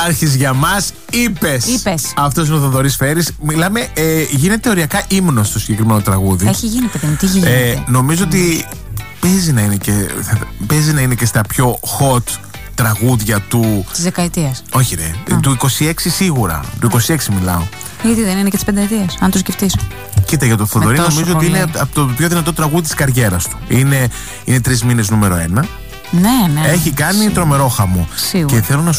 Άρχις για μας, είπες. Αυτός είναι ο Θοδωρής Φέρης. Μιλάμε, γίνεται οριακά ύμνος στο συγκεκριμένο τραγούδι. Έχει γίνει, παιδί μου, τι γίνεται. Νομίζω ότι παίζει να είναι και στα πιο hot τραγούδια του. Της δεκαετίας. Όχι, ρε. Του 26 σίγουρα. Του 26 μιλάω. Γιατί δεν είναι και της πενταετίας, αν το σκεφτείς. Κοίτα, για το Θοδωρή νομίζω ότι είναι από το πιο δυνατό τραγούδι της καριέρας του. Είναι 3 μήνες νούμερο 1. Ναι. Έχει κάνει τρομερό χαμό. Σίγουρα. Και θέλω να